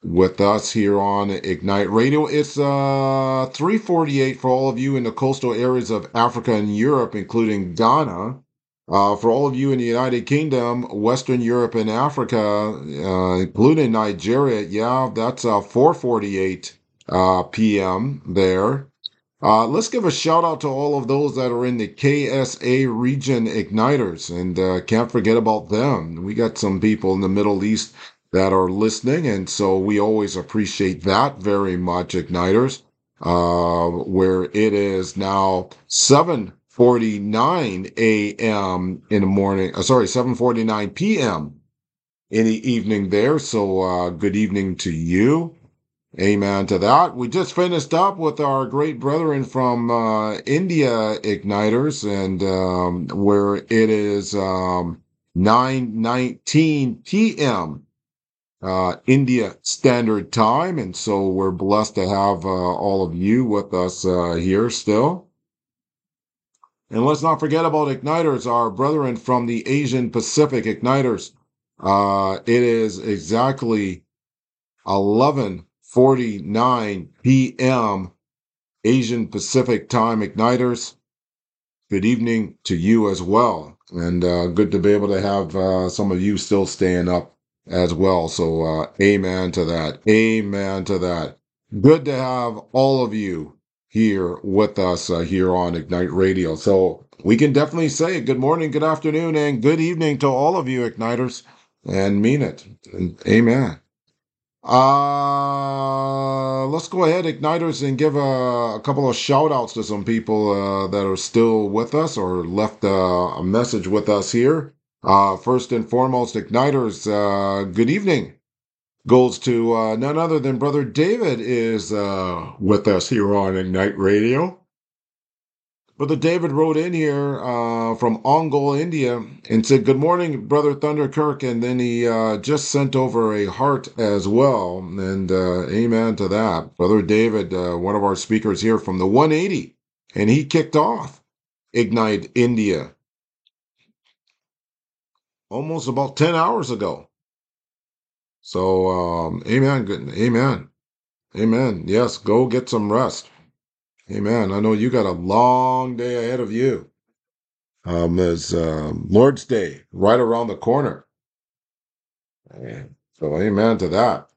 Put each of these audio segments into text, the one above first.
with us here on Ignite Radio. It's 3:48 for all of you in the coastal areas of Africa and Europe, including Ghana. For all of you in the United Kingdom, Western Europe and Africa, including Nigeria, yeah, that's 4:48 p.m. there. Let's give a shout out to all of those that are in the KSA region igniters, and can't forget about them. We got some people in the Middle East that are listening, and so we always appreciate that very much, igniters. Where it is now 7:49 a.m. in the morning. Sorry, 7:49 p.m. in the evening there. So good evening to you. Amen to that. We just finished up with our great brethren from India Igniters, and where it is 9:19 p.m. India Standard Time, and so we're blessed to have all of you with us here still. And let's not forget about Igniters, our brethren from the Asian Pacific Igniters. It is exactly 11:49 p.m. Asian Pacific Time Igniters. Good evening to you as well. And good to be able to have some of you still staying up as well. So amen to that. Amen to that. Good to have all of you here with us here on Ignite Radio. So we can definitely say good morning, good afternoon, and good evening to all of you Igniters and mean it. And amen. Let's go ahead, Igniters, and give a couple of shout outs to some people that are still with us or left a message with us here. First and foremost, Igniters, good evening. Goes to none other than Brother David is with us here on Ignite Radio. Brother David wrote in here from Ongole, India, and said, "Good morning, Brother Thunder Kirk." And then he just sent over a heart as well. And amen to that. Brother David, one of our speakers here from the 180, and he kicked off Ignite India almost about 10 hours ago. So, amen. Amen. Amen. Yes, go get some rest. Amen. I know you got a long day ahead of you. There's Lord's Day right around the corner. So amen to that.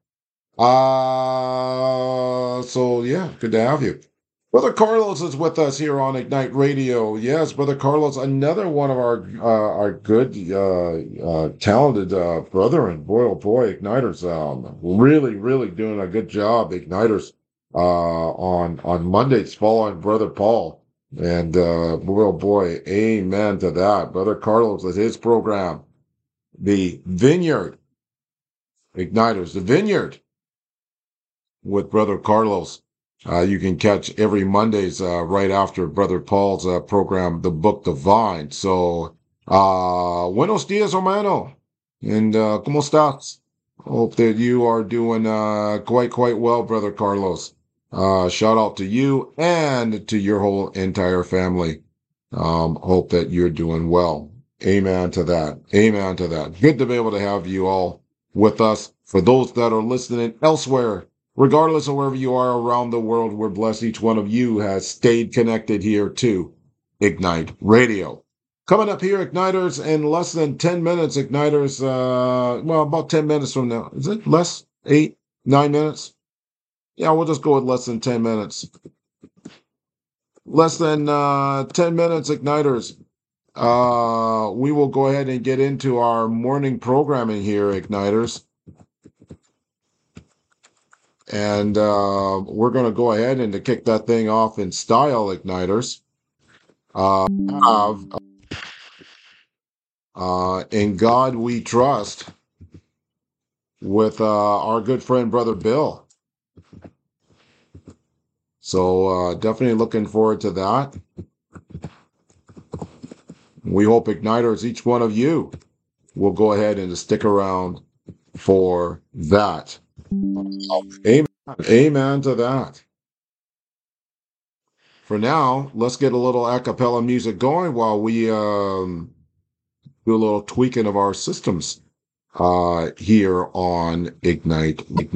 So yeah, good to have you. Brother Carlos is with us here on Ignite Radio. Yes, Brother Carlos, another one of our good, talented brethren. Boy, oh boy, Igniters, really, really doing a good job. Igniters on Mondays, following Brother Paul, and boy, oh boy, amen to that. Brother Carlos is his program, the Vineyard Igniters, the Vineyard with Brother Carlos. You can catch every Mondays right after Brother Paul's program, The Book Divine. So, buenos dias, hermano. And ¿cómo estás? Hope that you are doing quite well, Brother Carlos. Shout out to you and to your whole entire family. Hope that you're doing well. Amen to that. Amen to that. Good to be able to have you all with us. For those that are listening elsewhere, regardless of wherever you are around the world, we're blessed each one of you has stayed connected here to Ignite Radio. Coming up here, Igniters, in less than 10 minutes, Igniters, well, about 10 minutes from now. Is it less? 8, 9 minutes? Yeah, we'll just go with less than 10 minutes. Less than 10 minutes, Igniters. We will go ahead and get into our morning programming here, Igniters. And we're going to go ahead and to kick that thing off in style, Igniters. In God We Trust with our good friend, Brother Bill. So definitely looking forward to that. We hope Igniters, each one of you, will go ahead and stick around for that. Amen. Amen to that. For now, let's get a little a cappella music going while we do a little tweaking of our systems here on Ignite.